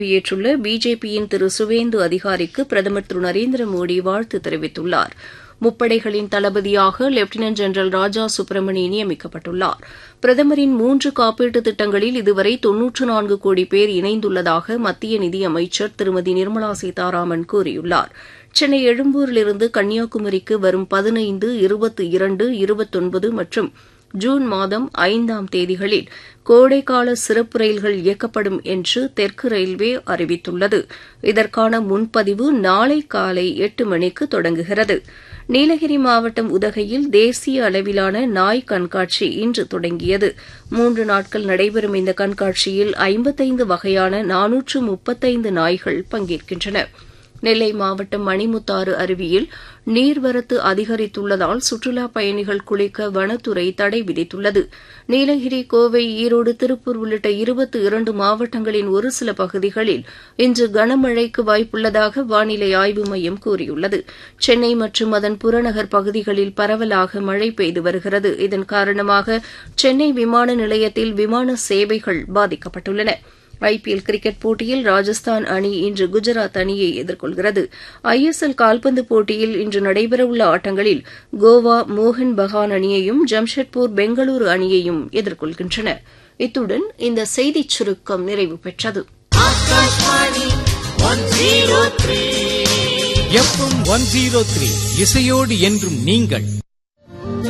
பதவியேற்றுள்ள பிஜேபியின் திரு சுவேந்து அதிகாரிக்கு பிரதமர் திரு நரேந்திர மோடி வாழ்த்து தெரிவித்துள்ளார். முப்படைகளின் தளபதியாக லெப்டினன்ட் ஜெனரல் ராஜா சுப்பிரமணி நியமிக்கப்பட்டுள்ளார். பிரதமரின் 3 காப்பீட்டுத் திட்டங்களில் இதுவரை 94 கோடி பேர் இணைந்துள்ளதாக மத்திய நிதியமைச்சர் திருமதி நிர்மலா சீதாராமன் கூறியுள்ளார். சென்னை எழும்பூரிலிருந்து கன்னியாகுமரிக்கு வரும் 15, 22, 29 மற்றும் ஜூன் மாதம் 5ஆம் தேதிகளில் கோடைக்கால சிறப்பு ரயில்கள் இயக்கப்படும் என்று தெற்கு ரயில்வே அறிவித்துள்ளது. இதற்கான முன்பதிவு நாளை காலை 8 மணிக்கு தொடங்குகிறது. நீலகிரி மாவட்டம் உதகையில் தேசிய அளவிலான நாய் கண்காட்சி இன்று தொடங்கியது. 3 நாட்கள் நடைபெறும் இந்த கண்காட்சியில் 55 வகையான 435 நாய்கள் பங்கேற்கின்றன. நெல்லை மாவட்டம் மணிமுத்தாறு அருவியில் நீர்வரத்து அதிகரித்துள்ளதால் சுற்றுலாப் பயணிகள் குளிக்க வனத்துறை தடை விதித்துள்ளது. நீலகிரி, கோவை, ஈரோடு, திருப்பூர் உள்ளிட்ட 22 மாவட்டங்களின் ஒரு சில பகுதிகளில் இன்று கனமழைக்கு வாய்ப்புள்ளதாக வானிலை ஆய்வு மையம் கூறியுள்ளது. சென்னை மற்றும் அதன் புறநகர் பகுதிகளில் பரவலாக மழை பெய்து வருகிறது. இதன் காரணமாக சென்னை விமான நிலையத்தில் விமான சேவைகள் பாதிக்கப்பட்டுள்ளன. ஐபிஎல் கிரிக்கெட் போட்டியில் ராஜஸ்தான் அணி இன்று குஜராத் அணியை எதிர்கொள்கிறது. ஐஎஸ்எல் கால்பந்து போட்டியில் இன்று நடைபெறவுள்ள ஆட்டங்களில் கோவா மோகன் பகான் அணியையும், ஜம்ஷெட்பூர் பெங்களூரு அணியையும் எதிர்கொள்கின்றன. இத்துடன் இந்த செய்திச் சுருக்கம் நிறைவு பெற்றது. FM 103 இசையோடு என்றும் நீங்கள்